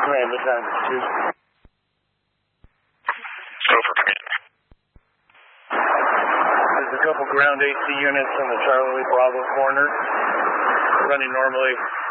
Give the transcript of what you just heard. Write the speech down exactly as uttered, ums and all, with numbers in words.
Command, the time is two. Over, command. There's a couple ground A C units in the Charlie Bravo corner running normally.